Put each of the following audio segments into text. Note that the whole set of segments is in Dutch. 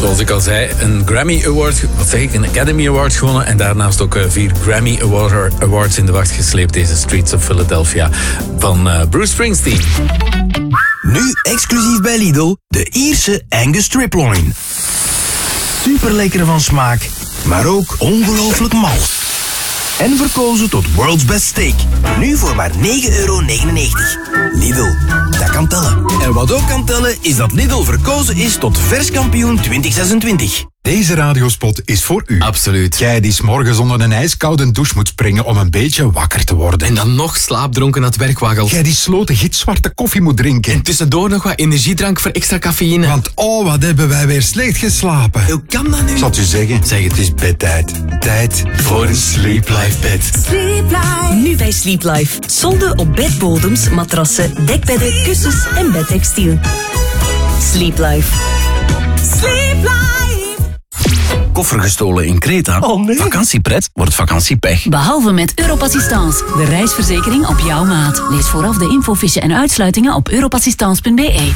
Zoals ik al zei, een Grammy Award, een Academy Award gewonnen. En daarnaast ook 4 Grammy Awards in de wacht gesleept. Deze Streets of Philadelphia van Bruce Springsteen. Nu exclusief bij Lidl, de Ierse Angus Striploin. Super lekker van smaak, maar ook ongelooflijk mals. En verkozen tot World's Best Steak. Nu voor maar €9,99. Lidl, dat kan tellen. En wat ook kan tellen is dat Lidl verkozen is tot verskampioen 2026. Deze radiospot is voor u. Absoluut. Jij die 's morgens onder een ijskoude douche moet springen om een beetje wakker te worden. En dan nog slaapdronken naar het werk waggelt. Jij die sloten gitzwarte koffie moet drinken. En tussendoor nog wat energiedrank voor extra cafeïne. Want oh, wat hebben wij weer slecht geslapen. Hoe kan dat nu? Zal het je zeggen? Zeg, het is bedtijd. Tijd voor een Sleep Life bed. Sleep Life. Nu bij Sleep Life. Solden op bedbodems, matrassen, dekbedden, kussens en bedtextiel. Sleep Life. Sleep Life. Koffer gestolen in Kreta. Oh nee. Vakantiepret wordt vakantiepech. Behalve met Europassistance, de reisverzekering op jouw maat. Lees vooraf de infofiche en uitsluitingen op europassistance.be.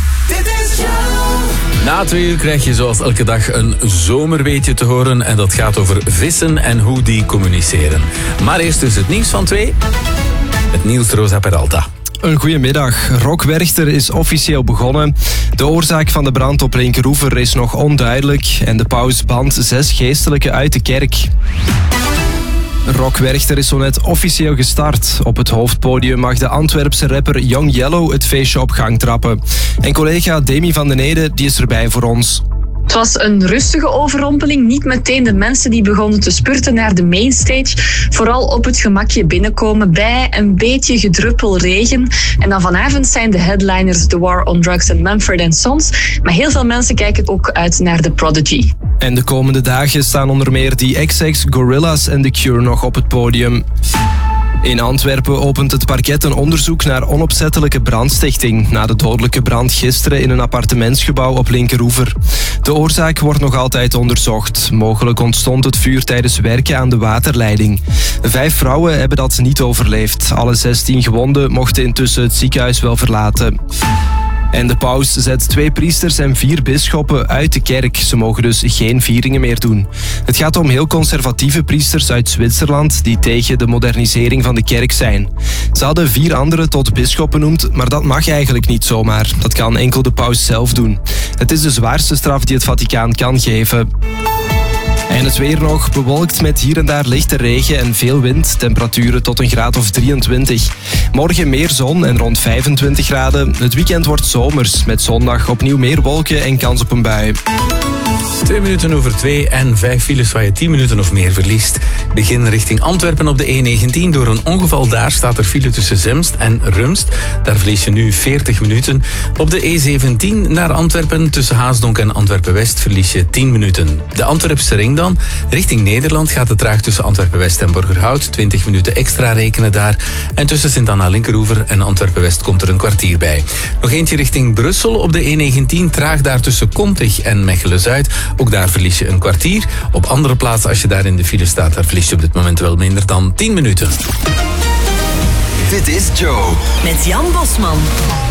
Na 2 uur krijg je zoals elke dag een zomerweetje te horen. En dat gaat over vissen en hoe die communiceren. Maar eerst dus het nieuws van 2. Het Niels Rosa Peralta. Een goedemiddag. Rock Werchter is officieel begonnen. De oorzaak van de brand op Linkeroever is nog onduidelijk en de paus bandt 6 geestelijken uit de kerk. Rock Werchter is zo net officieel gestart. Op het hoofdpodium mag de Antwerpse rapper Young Yellow het feestje op gang trappen. En collega Demi van den Ede die is erbij voor ons. Het was een rustige overrompeling. Niet meteen de mensen die begonnen te spurten naar de mainstage. Vooral op het gemakje binnenkomen bij een beetje gedruppel regen. En dan vanavond zijn de headliners The War on Drugs en Mumford & Sons. Maar heel veel mensen kijken ook uit naar The Prodigy. En de komende dagen staan onder meer The XX, Gorillaz en The Cure nog op het podium. In Antwerpen opent het parket een onderzoek naar onopzettelijke brandstichting na de dodelijke brand gisteren in een appartementsgebouw op Linkeroever. De oorzaak wordt nog altijd onderzocht. Mogelijk ontstond het vuur tijdens werken aan de waterleiding. 5 vrouwen hebben dat niet overleefd. Alle 16 gewonden mochten intussen het ziekenhuis wel verlaten. En de paus zet 2 priesters en 4 bisschoppen uit de kerk. Ze mogen dus geen vieringen meer doen. Het gaat om heel conservatieve priesters uit Zwitserland die tegen de modernisering van de kerk zijn. Ze hadden 4 anderen tot bisschop benoemd, maar dat mag eigenlijk niet zomaar. Dat kan enkel de paus zelf doen. Het is de zwaarste straf die het Vaticaan kan geven. En het weer nog, bewolkt met hier en daar lichte regen en veel wind. Temperaturen tot een graad of 23. Morgen meer zon en rond 25 graden. Het weekend wordt zomers, met zondag opnieuw meer wolken en kans op een bui. 2 minuten over 2 en 5 files waar je 10 minuten of meer verliest. Begin richting Antwerpen op de E19. Door een ongeval daar staat er file tussen Zemst en Rumst. Daar verlies je nu 40 minuten. Op de E17 naar Antwerpen tussen Haasdonk en Antwerpen-West verlies je 10 minuten. De Antwerpse ring dan. Richting Nederland gaat het traag tussen Antwerpen-West en Borgerhout. 20 minuten extra rekenen daar. En tussen Sint-Anna-Linkeroever en Antwerpen-West komt er een kwartier bij. Nog eentje richting Brussel op de E19. Traag daar tussen Kontig en Mechelen-Zuid. Ook daar verlies je een kwartier. Op andere plaatsen, als je daar in de file staat, daar verlies je op dit moment wel minder dan 10 minuten. Dit is Joe. Met Jan Bosman.